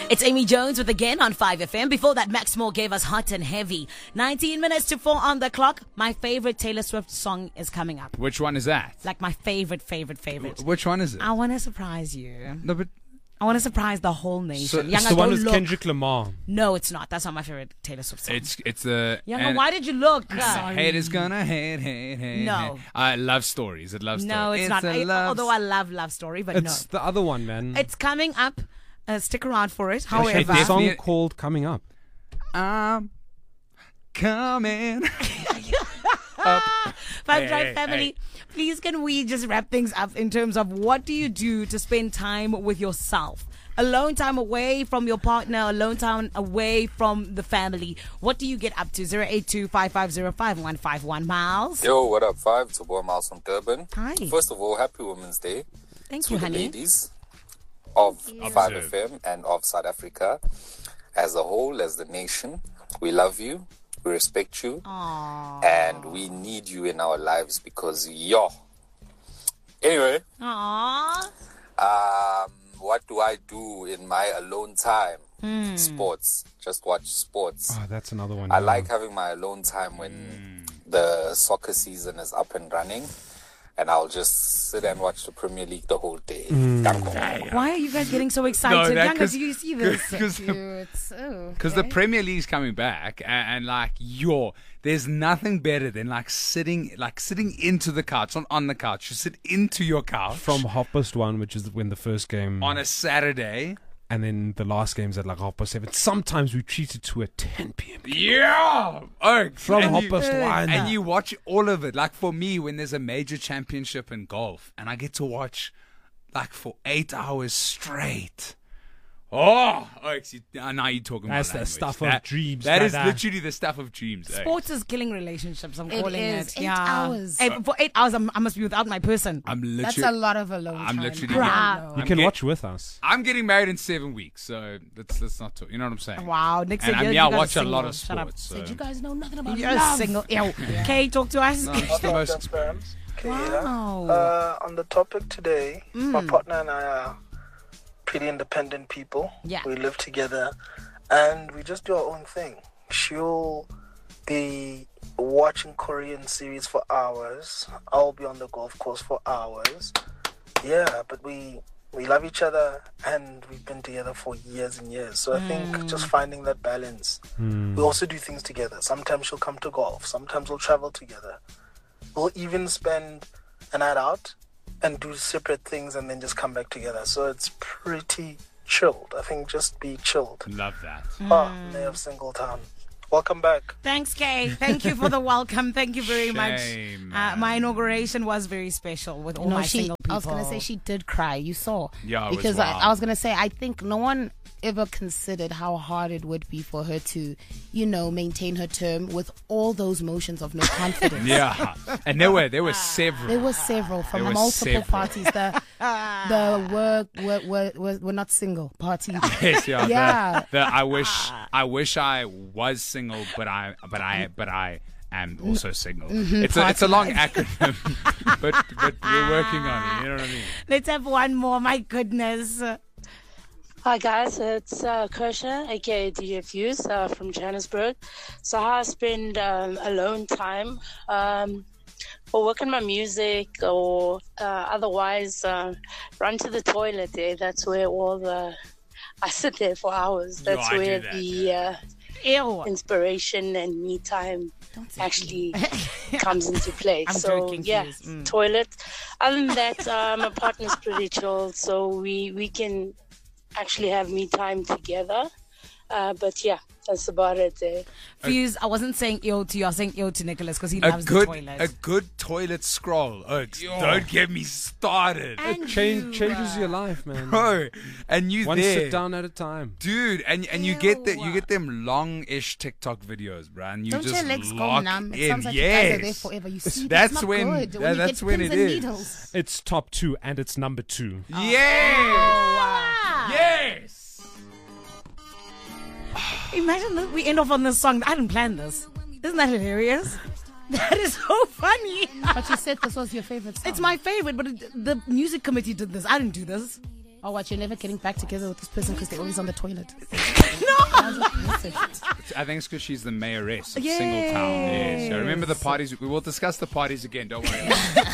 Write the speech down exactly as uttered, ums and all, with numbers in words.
It's Amy Jones with Again on five F M. Before that, Max Moore gave us Hot and Heavy. nineteen minutes to four on the clock. My favorite Taylor Swift song is coming up. Which one is that? Like my favorite, favorite, favorite. Which one is it? I want to surprise you. No, but I want to surprise the whole nation. So, Younger, it's the one go with look. Kendrick Lamar. No, it's not. That's not my favorite Taylor Swift song. it's it's the Younger, and- why did you look? Haters gonna hate, hate, hate. No. hate. I love stories. It loves No, stories. it's, not. a I, love although I love Love Story, but It's the other one, man. no. It's coming up. Uh, stick around for it. It's However, a song Definitely- called Coming Up. I'm coming. Five Hey, Drive hey, family, hey. please can we just wrap things up in terms of what do you do to spend time with yourself? Alone time away from your partner, alone time away from the family. What do you get up to? zero eight two, five five zero, five one five one. Miles. Yo, what up, Five? It's your boy Miles from Durban. Hi. First of all, happy Women's Day Thank to you, the honey. ladies of five Observe. F M and of South Africa as a whole, as the nation. We love you, we respect you, Aww. and we need you in our lives because yo. Anyway, Aww. um, what do I do in my alone time? Sports. Just watch sports. Oh, that's another one. I yeah. like having my alone time when the soccer season is up and running, and I'll just sit and watch the Premier League the whole day. Danko. Why are you guys getting so excited? that Younger, 'cause- do you see this? Because Cute. Oh, the okay. Premier League's coming back, and, and like yo, there's nothing better than like sitting, like sitting into the couch, not on the couch. You sit into your couch From half past one, which is when the first game, on a Saturday. and then the last game's at like half past seven. Sometimes we treat it to a ten p.m. Yeah, oh, From and half you- past one. and you watch all of it. Like for me, when there's a major championship in golf, and I get to watch like for eight hours straight. Oh, oh you, uh, now you're talking That's about the language. stuff of That- dreams, That is brother. literally the stuff of dreams. eh? Sports is killing relationships. I'm It calling is. it. Eight yeah. hours. Hey, for eight hours, I'm, I must be without my person. I'm literally. That's a lot of alone I'm time. literally- I Bruh. don't You know. can get- watch with us. I'm getting married in seven weeks, so let's let's not talk. You know what I'm saying? Wow, Nick said And I you- mean, you I guys are watch a lot single. of Shut up. sports. So. Said you guys know nothing about You're love. single. Ew. Okay, talk to us. No, it's the most. Transparent. Okay, yeah. Wow. Uh, on the topic today, my Mm. partner and I are pretty independent people. Yeah. We live together and we just do our own thing. She'll be watching Korean series for hours. I'll be on the golf course for hours. Yeah, but we we love each other and we've been together for years and years. So I think just finding that balance. We also do things together. Sometimes she'll come to golf. Sometimes we'll travel together. We'll even spend a night out and do separate things and then just come back together. So it's pretty chilled. I think just be chilled. Love that. Ah, Mayor of Single Town. Welcome back. Thanks, Kay. Thank you for the welcome. Thank you very much. Shame, Uh, man. my inauguration was very special with all No, my she. single people. I was gonna say she did cry. You saw. Yeah, it was because I, wild. I was gonna say I think no one ever considered how hard it would be for her to, you know, maintain her term with all those motions of no confidence. Yeah, and there were there were several. There were several from There were multiple several. parties. The the were were, were were were not single parties. Yes, yeah. Yeah. The, the, I wish I wish I was single, but I but I but I am also single. It's a it's a long acronym, but but we're working on it. You know what I mean? Let's have one more. My goodness. Hi guys, it's uh, Kersha, aka D J Fuse uh, from Johannesburg. So how I spend um, alone time, um, or work on my music, or uh, otherwise uh, run to the toilet. There, that's where all the I sit there for hours. Yo, That's I do where that, the uh, Ew. inspiration and me time actually comes into play. I'm so joking, yeah, Fuse. Mm. toilet. Other than that, uh, my partner's pretty chill, so we we can actually have me time together. Uh, but yeah, that's about it. Eh? Fuse, I wasn't saying ill to you. I was saying ill to Nicholas because he A loves good the toilet. a good toilet scroll. Oaks, don't get me started, And It change, you, changes uh, your life, man. bro. And you One there. sit down at a time. Dude, and and you get the you Ew. get them long-ish TikTok videos, bro, and you Don't just your legs go lock numb? It in. sounds like yes. you guys are there forever. You see, That's that's not when- good. that- when you that's get when pins it and is. needles. It's top two and it's number two. Yes. Yes. Imagine that we end off on this song. I didn't plan this. Isn't that hilarious? That is so funny. But you said this was your favorite song. It's my favorite, but it, the music committee did this. I didn't do this. Oh, what? You're never getting back together with this person because they're always on the toilet. I think it's because she's the mayoress of Yes. Singletown. Yes. So remember the parties. We will discuss the parties again. Don't worry.